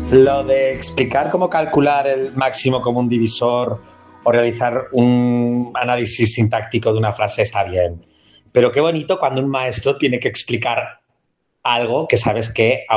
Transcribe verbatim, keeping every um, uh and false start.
Lo de explicar cómo calcular el máximo común divisor o realizar un análisis sintáctico de una frase está bien. Pero qué bonito cuando un maestro tiene que explicar algo que sabes que